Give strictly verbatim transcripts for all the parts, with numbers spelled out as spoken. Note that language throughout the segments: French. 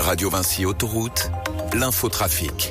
Radio Vinci Autoroute, l'infotrafic.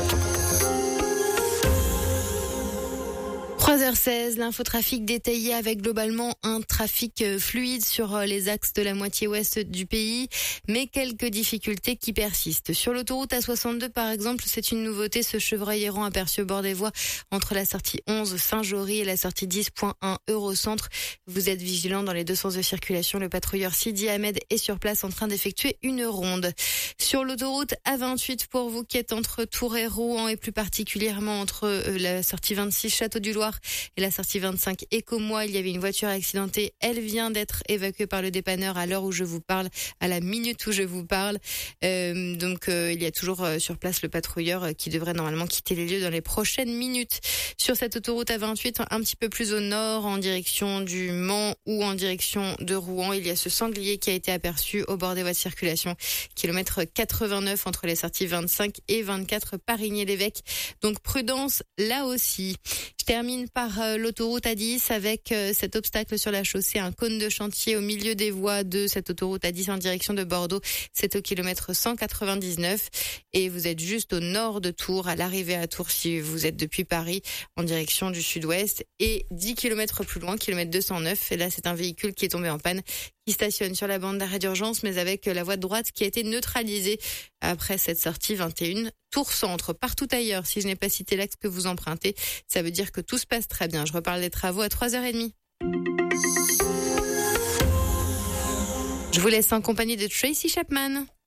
trois heures seize, l'infotrafic détaillé avec globalement un trafic fluide sur les axes de la moitié ouest du pays, mais quelques difficultés qui persistent. Sur l'autoroute A soixante-deux, par exemple, c'est une nouveauté, ce chevreuil errant aperçu au bord des voies entre la sortie onze Saint-Jory et la sortie dix point un Eurocentre. Vous êtes vigilants dans les deux sens de circulation. Le patrouilleur Sidi Ahmed est sur place en train d'effectuer une ronde. Sur l'autoroute A vingt-huit, pour vous qui êtes entre Tours et Rouen et plus particulièrement entre la sortie vingt-six Château-du-Loir et la sortie vingt-cinq Écomois, il y avait une voiture accidentée. Elle vient d'être évacuée par le dépanneur à l'heure où je vous parle, à la minute où je vous parle. Euh, donc euh, il y a toujours euh, sur place le patrouilleur euh, qui devrait normalement quitter les lieux dans les prochaines minutes. Sur cette autoroute A vingt-huit, un petit peu plus au nord, en direction du Mans ou en direction de Rouen, il y a ce sanglier qui a été aperçu au bord des voies de circulation, kilomètre quatre-vingt-neuf entre les sorties vingt-cinq et vingt-quatre Parigné-l'Évêque. Donc prudence là aussi. Je termine par euh, l'autoroute A dix avec euh, cet obstacle sur la chaussée, un cône de chantier au milieu des voies de cette autoroute A dix en direction de Bordeaux. C'est au kilomètre cent quatre-vingt-dix-neuf et vous êtes juste au nord de Tours, à l'arrivée à Tours si vous êtes depuis Paris en direction du sud-ouest, et dix kilomètres plus loin, kilomètre deux cent neuf. Et là, c'est un véhicule qui est tombé en panne, qui stationne sur la bande d'arrêt d'urgence, mais avec la voie de droite qui a été neutralisée après cette sortie vingt et un Tours Centre. Partout ailleurs, si je n'ai pas cité l'axe que vous empruntez, ça veut dire que tout se passe très bien. Je reparle des travaux à trois heures trente. Je vous laisse en compagnie de Tracy Chapman.